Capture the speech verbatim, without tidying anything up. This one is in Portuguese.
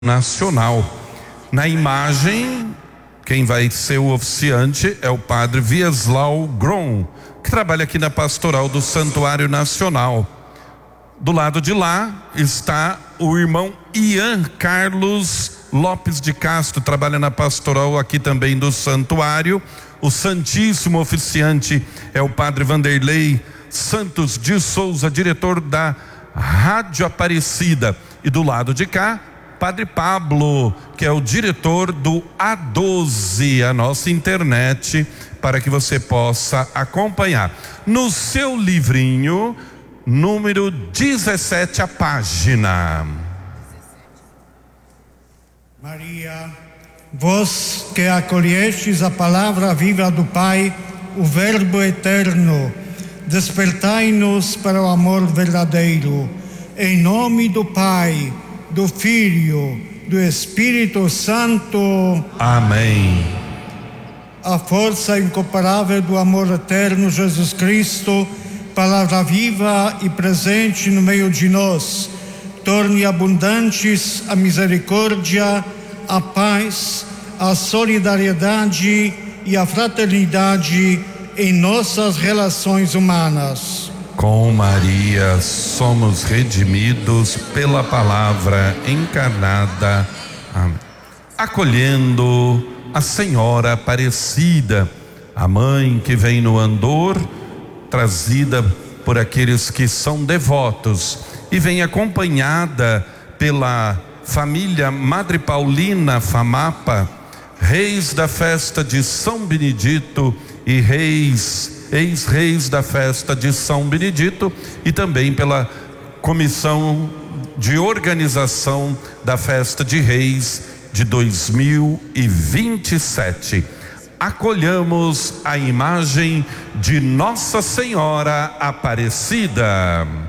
Nacional. Na imagem, quem vai ser o oficiante é o padre Wieslau Grom, que trabalha aqui na pastoral do Santuário Nacional. Do lado de lá está o irmão Ian Carlos Lopes de Castro, trabalha na pastoral aqui também do Santuário. O Santíssimo Oficiante é o padre Vanderlei Santos de Souza, diretor da Rádio Aparecida. E do lado de cá, Padre Pablo, que é o diretor do A doze, a nossa internet, para que você possa acompanhar. No seu livrinho, número dezessete, a página. Maria, vós que acolhestes a palavra viva do Pai, o Verbo eterno, despertai-nos para o amor verdadeiro. Em nome do Pai, do Filho, do Espírito Santo. Amém. A força incomparável do amor eterno Jesus Cristo, palavra viva e presente no meio de nós, torne abundantes a misericórdia, a paz, a solidariedade e a fraternidade em nossas relações humanas. Com Maria somos redimidos pela palavra encarnada. Amém. Acolhendo a Senhora Aparecida, a mãe que vem no andor, trazida por aqueles que são devotos, e vem acompanhada pela família Madre Paulina Famapa, reis da festa de São Benedito e reis ex-reis da festa de São Benedito, e também pela comissão de organização da festa de reis de dois mil e vinte e sete. Acolhamos a imagem de Nossa Senhora Aparecida.